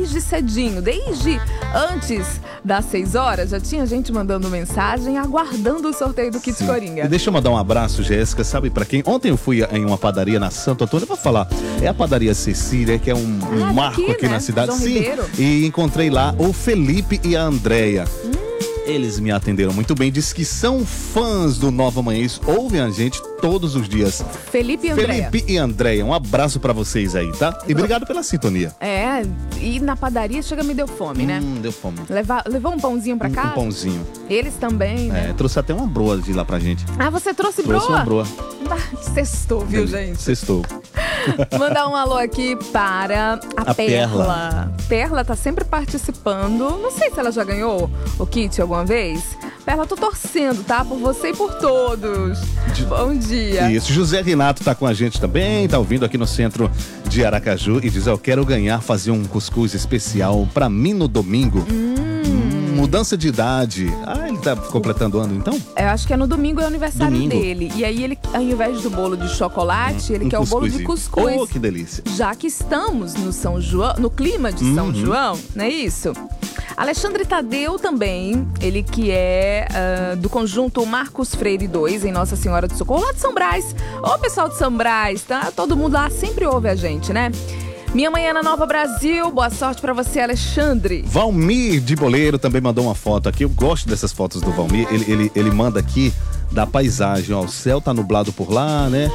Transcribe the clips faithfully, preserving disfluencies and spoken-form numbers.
desde cedinho, desde antes das seis horas, já tinha gente mandando mensagem, aguardando o sorteio do Kit Sim. Coringa. E deixa eu mandar um abraço, Jéssica, sabe pra quem? Ontem eu fui em uma padaria na Santo Antônio, vou falar, é a padaria Cecília, que é um, um Ah, marco daqui, aqui né? na cidade. João Sim, Ribeiro. e encontrei lá o Felipe e a Andréia. Hum. Eles me atenderam muito bem, diz que são fãs do Nova Manhã, ouvem a gente todos os dias. Felipe e Andréia. Felipe e Andréia, um abraço pra vocês aí, tá? E obrigado pela sintonia. É, e na padaria chega me deu fome, né? Hum, deu fome. Levar, levou um pãozinho pra Um, cá? um pãozinho. Eles também, né? É, trouxe até uma broa de lá pra gente. Ah, você trouxe, Trouxe broa? uma broa. Ah, Sextou, viu, gente? Sextou. Mandar um alô aqui para a, A Perla. Perla. Perla tá sempre participando. Não sei se ela já ganhou o kit alguma vez. Perla, tô torcendo, tá? Por você e por todos. De... Bom dia. Isso, José Renato tá com a gente também, tá ouvindo aqui no centro de Aracaju e diz, eu quero ganhar, fazer um cuscuz especial pra mim no domingo. Hum. Hum, mudança de idade. Ah, ele tá completando o ano então? Eu acho que é no domingo, é o aniversário Domingo. dele. E aí ele, ao invés do bolo de chocolate, ele um quer o bolo de cuscuzinho. cuscuz. Oh, que delícia. Já que estamos no São João, no clima de São Uhum. João, não é isso? Alexandre Tadeu também, ele que é uh, do conjunto Marcos Freire dois, em Nossa Senhora do Socorro, lá de São Brás. Ô, pessoal de São Brás, tá? Todo mundo lá sempre ouve a gente, né? Minha manhã na Nova Brasil, boa sorte pra você, Alexandre. Valmir de Boleiro também mandou uma foto aqui. Eu gosto dessas fotos do Valmir. Ele, ele, ele manda aqui da paisagem, ó. O céu tá nublado por lá, né?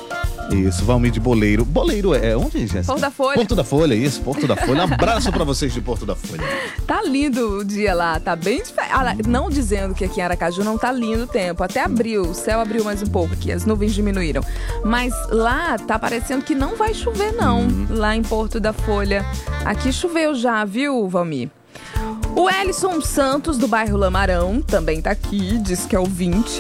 Isso, Valmir de Boleiro. Boleiro é onde, Jéssica? Porto da Folha. Porto da Folha, isso, Porto da Folha. Um abraço pra vocês de Porto da Folha. Tá lindo o dia lá, tá bem diferente. Ah, não dizendo que aqui em Aracaju não tá lindo o tempo. Até abriu, o céu abriu mais um pouco aqui, as nuvens diminuíram. Mas lá tá parecendo que não vai chover, não. Uhum. Lá em Porto da Folha. Aqui choveu já, viu, Valmir? O Ellison Santos, do bairro Lamarão, também tá aqui, diz que é ouvinte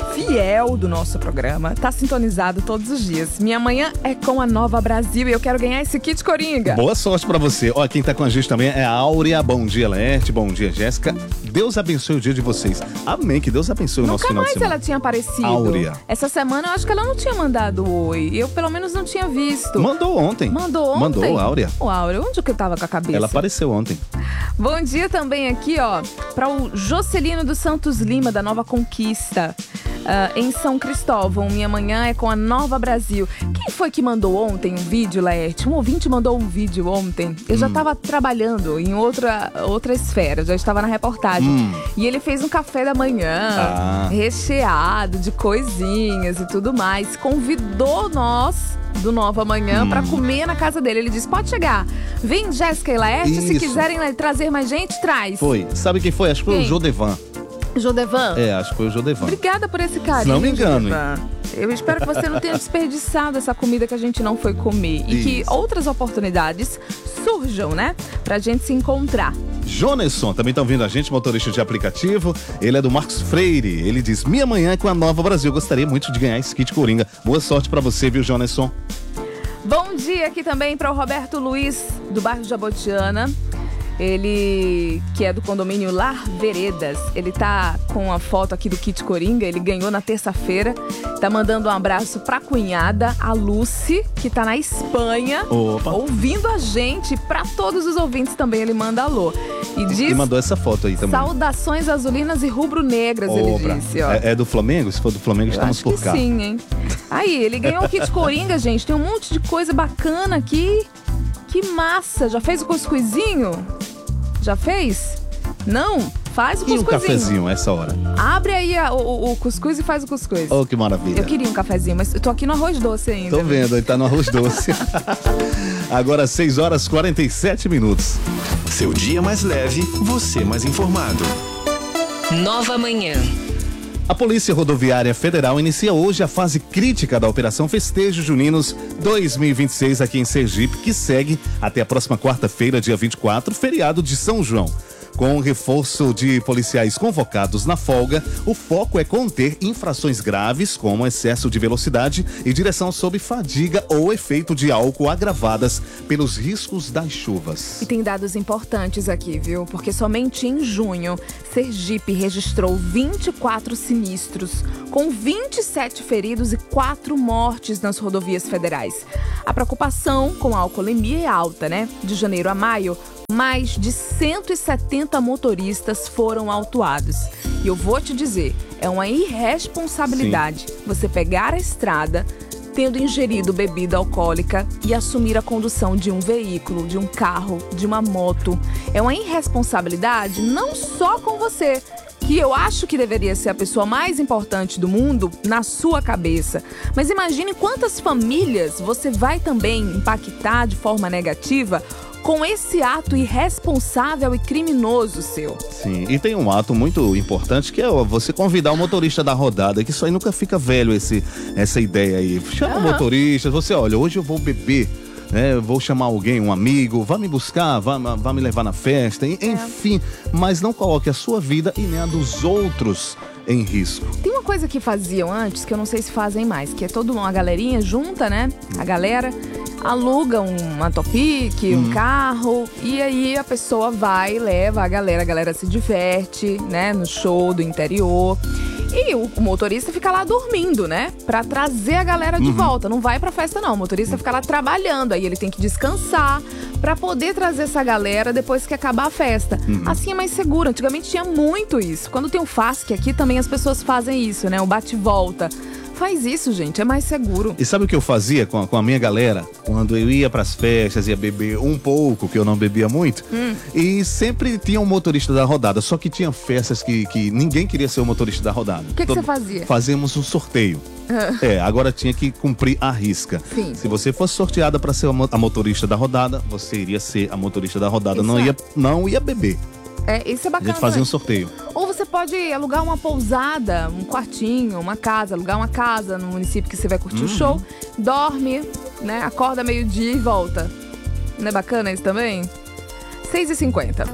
fiel do nosso programa. Tá sintonizado todos os dias. Minha manhã é com a Nova Brasil e eu quero ganhar esse kit Coringa. Boa sorte pra você. Ó, quem tá com a gente também é a Áurea. Bom dia, Laerte. Bom dia, Jéssica. Deus abençoe o dia de vocês. Amém, que Deus abençoe o Nunca nosso final de mais semana. ela tinha aparecido. Áurea. Essa semana eu acho que ela não tinha mandado oi. Eu pelo menos não tinha visto. Mandou ontem. Mandou ontem? Mandou, Áurea. O Áurea, onde que eu tava com a cabeça? Ela apareceu ontem. Bom dia também aqui, ó, para o Jocelino dos Santos Lima, da Nova Conquista, uh, em São Cristóvão. Minha manhã é com a Nova Brasil. Quem foi que mandou ontem um vídeo, Laerte? Um ouvinte mandou um vídeo ontem. Eu hum. já estava trabalhando em outra, outra esfera, já estava na reportagem. Hum. E ele fez um café da manhã, ah. recheado de coisinhas e tudo mais. Convidou nós do Nova Manhã hum. pra comer na casa dele. Ele disse, pode chegar. Vem, Jéssica e Laerte, Isso. se quiserem trazer mais gente, traz. Foi. Sabe quem foi? Acho que foi quem? o Jodevan. Jodevan? É, acho que foi o Jodevan. Obrigada por esse carinho. Se não me engano, Eu espero que você não tenha desperdiçado essa comida que a gente não foi comer. E Isso. que outras oportunidades surjam, né? Pra gente se encontrar. Jonesson, também estão vindo a gente, motorista de aplicativo. Ele é do Marcos Freire. Ele diz, minha manhã é com a Nova Brasil. Gostaria muito de ganhar esse kit Coringa. Boa sorte pra você, viu, Jonesson? Bom dia aqui também para o Roberto Luiz, do bairro Jabotiana. Ele, que é do condomínio Lar Veredas, ele tá com a foto aqui do kit Coringa, ele ganhou na terça-feira. Tá mandando um abraço pra cunhada, a Lucy, que tá na Espanha, Opa. ouvindo a gente. Pra todos os ouvintes também ele manda alô. E diz, e mandou essa foto aí também. Saudações azulinas e rubro-negras, ele disse, ó. É, é do Flamengo? Se for do Flamengo, Eu estamos acho por que cá. sim, hein? Aí, ele ganhou o kit Coringa, gente. Tem um monte de coisa bacana aqui. Que massa! Já fez o cuscuzinho? Já fez? Não? Faz o E cuscuzinho. um cafezinho essa hora? Abre aí a, o, o cuscuz e faz o cuscuz. Oh, que maravilha. Eu queria um cafezinho, mas eu tô aqui no arroz doce ainda. Tô vendo, ele tá no arroz doce. Agora seis horas e quarenta e sete minutos. Seu dia mais leve, você mais informado. Nova Manhã. A Polícia Rodoviária Federal inicia hoje a fase crítica da Operação Festejos Juninos dois mil e vinte e seis aqui em Sergipe, que segue até a próxima quarta-feira, dia vinte e quatro, feriado de São João. Com o reforço de policiais convocados na folga, o foco é conter infrações graves, como excesso de velocidade e direção sob fadiga ou efeito de álcool agravadas pelos riscos das chuvas. E tem dados importantes aqui, viu? Porque somente em junho, Sergipe registrou vinte e quatro sinistros, com vinte e sete feridos e quatro mortes nas rodovias federais. A preocupação com a alcoolemia é alta, né? De janeiro a maio, mais de cento e setenta motoristas foram autuados. E eu vou te dizer, é uma irresponsabilidade Sim. você pegar a estrada tendo ingerido bebida alcoólica e assumir a condução de um veículo, de um carro, de uma moto. É uma irresponsabilidade não só com você, que eu acho que deveria ser a pessoa mais importante do mundo na sua cabeça. Mas imagine quantas famílias você vai também impactar de forma negativa com esse ato irresponsável e criminoso seu. Sim, e tem um ato muito importante que é você convidar o motorista da rodada, que isso aí nunca fica velho, esse, essa ideia aí. Chama uhum. o motorista, você, olha, hoje eu vou beber, né? Vou chamar alguém, um amigo, vá me buscar, vá, vá me levar na festa, enfim, é. mas não coloque a sua vida e nem a dos outros em risco. Tem uma coisa que faziam antes, que eu não sei se fazem mais, que é toda uma galerinha junta, né? A galera aluga uma Topic, um hum. carro, e aí a pessoa vai e leva a galera, a galera se diverte, né? No show do interior. E o motorista fica lá dormindo, né? Pra trazer a galera de uhum. volta. Não vai pra festa, não. O motorista fica lá trabalhando. Aí ele tem que descansar pra poder trazer essa galera depois que acabar a festa. Uhum. Assim é mais seguro. Antigamente tinha muito isso. Quando tem o Fasc aqui, também as pessoas fazem isso, né? O bate-volta. Faz isso, gente, é mais seguro. E sabe o que eu fazia com a, com a minha galera? Quando eu ia pras festas, ia beber um pouco, que eu não bebia muito. Hum. E sempre tinha um motorista da rodada. Só que tinha festas que, que ninguém queria ser o motorista da rodada. O que, que você fazia? Fazíamos um sorteio. É, agora tinha que cumprir a risca. Sim. Se você fosse sorteada para ser a motorista da rodada, você iria ser a motorista da rodada. Não ia, não ia beber. É, isso é bacana. A gente fazia um sorteio. Ou você pode alugar uma pousada, um quartinho, uma casa, alugar uma casa no município que você vai curtir uhum. o show, dorme, né, acorda meio-dia e volta. Não é bacana isso também? seis e cinquenta.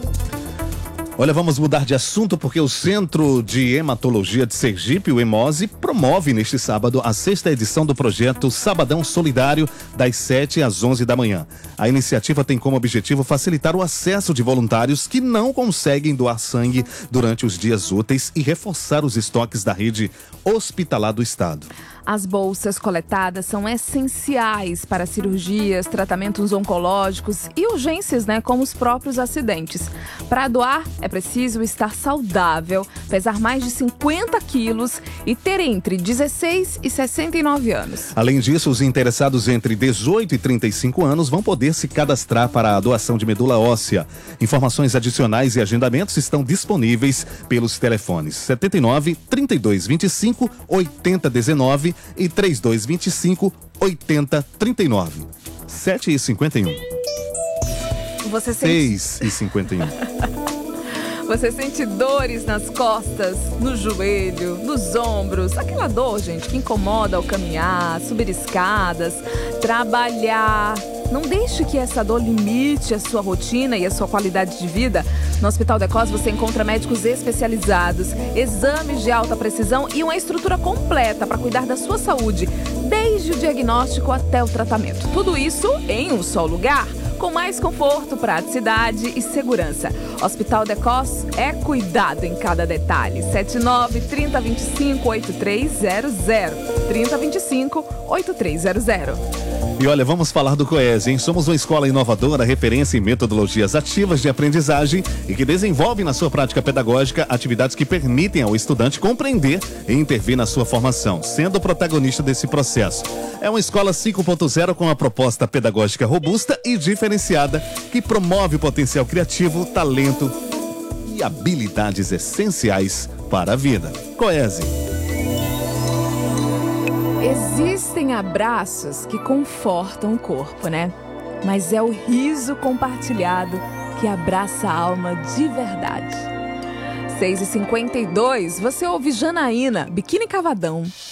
Olha, vamos mudar de assunto porque o Centro de Hematologia de Sergipe, o Hemose, promove neste sábado a sexta edição do projeto Sabadão Solidário, das sete às onze da manhã. A iniciativa tem como objetivo facilitar o acesso de voluntários que não conseguem doar sangue durante os dias úteis e reforçar os estoques da rede hospitalar do estado. As bolsas coletadas são essenciais para cirurgias, tratamentos oncológicos e urgências, né, como os próprios acidentes. Para doar, é preciso estar saudável, pesar mais de cinquenta quilos e ter entre dezesseis e sessenta e nove anos. Além disso, os interessados entre dezoito e trinta e cinco anos vão poder se cadastrar para a doação de medula óssea. Informações adicionais e agendamentos estão disponíveis pelos telefones setenta e nove, trinta e dois, vinte e cinco, oitenta, dezenove e trinta e dois, vinte e cinco, oitenta, trinta e nove. sete e cinquenta e um. Você sente... seis e cinquenta e um. Você sente dores nas costas, no joelho, nos ombros, aquela dor, gente, que incomoda ao caminhar, subir escadas, trabalhar. Não deixe que essa dor limite a sua rotina e a sua qualidade de vida. No Hospital Decos você encontra médicos especializados, exames de alta precisão e uma estrutura completa para cuidar da sua saúde, desde o diagnóstico até o tratamento. Tudo isso em um só lugar, com mais conforto, praticidade e segurança. Hospital Decos é cuidado em cada detalhe. sete nove, trinta, vinte e cinco, oitenta e três zero zero. trinta, vinte e cinco, oitenta e três zero zero. E olha, vamos falar do COES, hein? Somos uma escola inovadora, referência em metodologias ativas de aprendizagem e que desenvolve na sua prática pedagógica atividades que permitem ao estudante compreender e intervir na sua formação, sendo o protagonista desse processo. É uma escola cinco ponto zero com uma proposta pedagógica robusta e diferenciada que promove o potencial criativo, talento e habilidades essenciais para a vida. COES. Existem abraços que confortam o corpo, né? Mas é o riso compartilhado que abraça a alma de verdade. seis e cinquenta e dois, você ouve Janaína, Biquíni Cavadão.